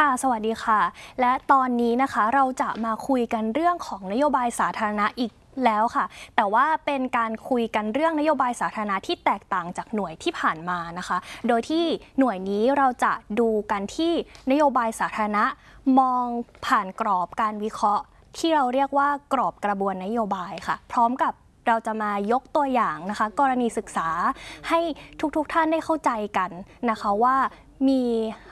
ค่ะสวัสดีค่ะและตอนนี้นะคะเราจะมาคุยกันเรื่องของนโยบายสาธารณะอีกแล้วค่ะแต่ว่าเป็นการคุยกันเรื่องนโยบายสาธารณะที่แตกต่างจากหน่วยที่ผ่านมานะคะโดยที่หน่วยนี้เราจะดูกันที่นโยบายสาธารณะมองผ่านกรอบการวิเคราะห์ที่เราเรียกว่ากรอบกระบวนนโยบายค่ะพร้อมกับเราจะมายกตัวอย่างนะคะกรณีศึกษาให้ทุกท่านได้เข้าใจกันนะคะว่ามี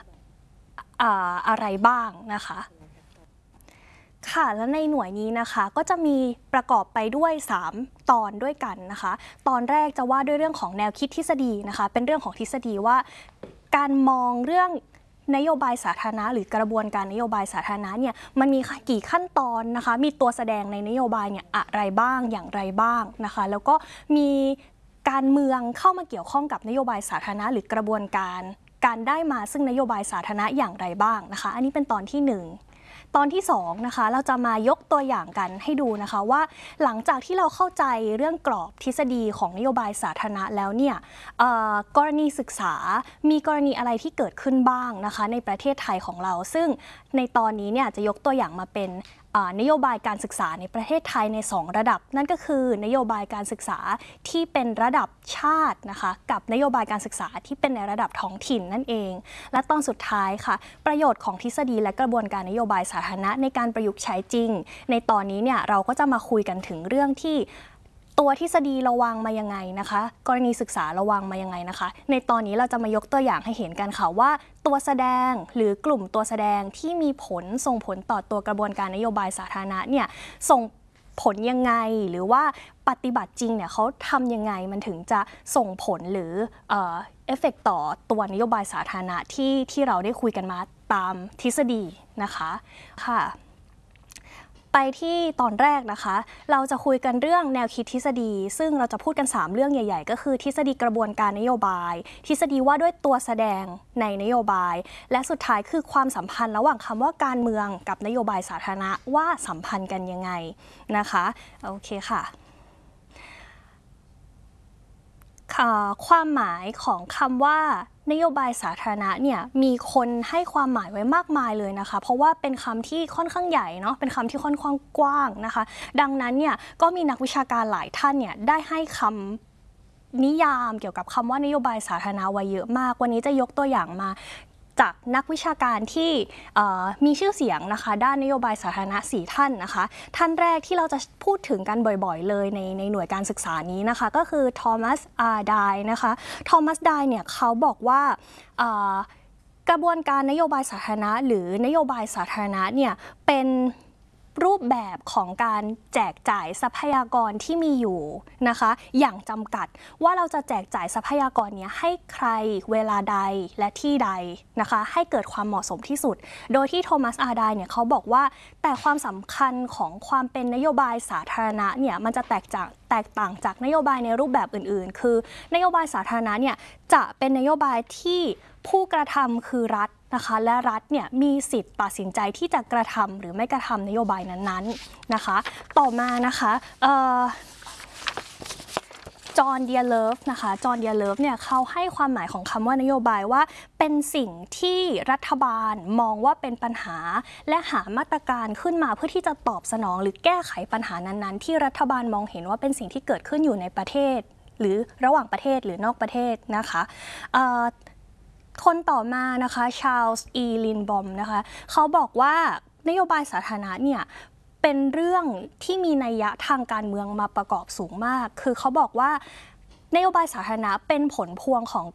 อะไรบ้างนะคะค่ะและในหน่วยนี้นะคะก็จะมีประกอบไปด้วย3ตอนด้วยกันนะคะตอนแรกจะว่าด้วยเรื่องของแนวคิดทฤษฎีนะคะเป็นเรื่องของทฤษฎีว่าการมองเรื่องนโยบายสาธารณะหรือกระบวนการนโยบายสาธารณะเนี่ยมันมีกี่ขั้นตอนนะคะมีตัวแสดงในนโยบายเนี่ยอะไรบ้างอย่างไรบ้างนะคะแล้วก็มีการเมืองเข้ามาเกี่ยวข้องกับนโยบายสาธารณะหรือกระบวนการได้มาซึ่งนโยบายสาธารณะอย่างไรบ้างนะคะอันนี้เป็นตอนที่1ตอนที่2นะคะเราจะมายกตัวอย่างกันให้ดูนะคะว่าหลังจากที่เราเข้าใจเรื่องกรอบทฤษฎีของนโยบายสาธารณะแล้วเนี่ยกรณีศึกษามีกรณีอะไรที่เกิดขึ้นบ้างนะคะในประเทศไทยของเราซึ่งในตอนนี้เนี่ยจะยกตัวอย่างมาเป็นนโยบายการศึกษาในประเทศไทยใน2ระดับนั่นก็คือนโยบายการศึกษาที่เป็นระดับชาตินะคะกับนโยบายการศึกษาที่เป็นในระดับท้องถิ่นนั่นเองและตอนสุดท้ายค่ะประโยชน์ของทฤษฎีและกระบวนการนโยบายสาธารณะในการประยุกต์ใช้จริงในตอนนี้เนี่ยเราก็จะมาคุยกันถึงเรื่องที่ตัวทฤษฎีระวังมายังไงนะคะกรณีศึกษาระวังมายังไงนะคะในตอนนี้เราจะมายกตัวอย่างให้เห็นกันค่ะว่าตัวแสดงหรือกลุ่มตัวแสดงที่มีส่งผลต่อตัวกระบวนการนโยบายสาธารณะเนี่ยส่งผลยังไงหรือว่าปฏิบัติจริงเนี่ยเขาทำยังไงมันถึงจะส่งผลหรือเอฟเฟกต์ต่อตัวนโยบายสาธารณะที่เราได้คุยกันมาตามทฤษฎีนะคะค่ะไปที่ตอนแรกนะคะเราจะคุยกันเรื่องแนวคิดทฤษฎีซึ่งเราจะพูดกัน3เรื่องใหญ่ๆก็คือทฤษฎีกระบวนการนโยบายทฤษฎีว่าด้วยตัวแสดงในนโยบายและสุดท้ายคือความสัมพันธ์ระหว่างคำว่าการเมืองกับนโยบายสาธารณะว่าสัมพันธ์กันยังไงนะคะโอเคค่ะความหมายของคำว่านโยบายสาธารณะเนี่ยมีคนให้ความหมายไว้มากมายเลยนะคะเพราะว่าเป็นคำที่ค่อนข้างใหญ่เนาะเป็นคำที่ค่อนข้างกว้างนะคะดังนั้นเนี่ยก็มีนักวิชาการหลายท่านเนี่ยได้ให้คำนิยามเกี่ยวกับคำว่านโยบายสาธารณะไว้เยอะมากวันนี้จะยกตัวอย่างมาจากนักวิชาการที่มีชื่อเสียงนะคะด้านนโยบายสาธารณะ4ท่านนะคะท่านแรกที่เราจะพูดถึงกันบ่อยๆเลยในหน่วยการศึกษานี้นะคะก็คือทอมัสไดนะคะทอมัสไดเนี่ยเขาบอกว่ากระบวนการนโยบายสาธารณะหรือนโยบายสาธารณะเนี่ยเป็นรูปแบบของการแจกจ่ายทรัพยากรที่มีอยู่นะคะอย่างจำกัดว่าเราจะแจกจ่ายทรัพยากรนี้ให้ใครเวลาใดและที่ใดนะคะให้เกิดความเหมาะสมที่สุดโดยที่โทมัสไดเนี่ยเขาบอกว่าแต่ความสำคัญของความเป็นนโยบายสาธารณะเนี่ยมันจะแตกต่างจากนโยบายในรูปแบบอื่นๆคือนโยบายสาธารณะเนี่ยจะเป็นนโยบายที่ผู้กระทำคือรัฐนะคะและรัฐเนี่ยมีสิทธิ์ตัดสินใจที่จะกระทำหรือไม่กระทำนโยบายนั้นๆนะคะต่อมานะคะจอห์นเดียเลิฟนะคะจอห์นเดียเลิฟเนี่ยเขาให้ความหมายของคำว่านโยบายว่าเป็นสิ่งที่รัฐบาลมองว่าเป็นปัญหาและหามาตรการขึ้นมาเพื่อที่จะตอบสนองหรือแก้ไขปัญหานั้นๆที่รัฐบาลมองเห็นว่าเป็นสิ่งที่เกิดขึ้นอยู่ในประเทศหรือระหว่างประเทศหรือนอกประเทศนะคะคนต่อมานะคะชาร์ลส์ลินบอมนะคะเขาบอกว่านโยบายสาธารณะเนี่ยเป็นเรื่องที่มีนัยยะทางการเมืองมาประกอบสูงมากคือเขาบอกว่านโยบายสาธารณะเป็นผลพวงของ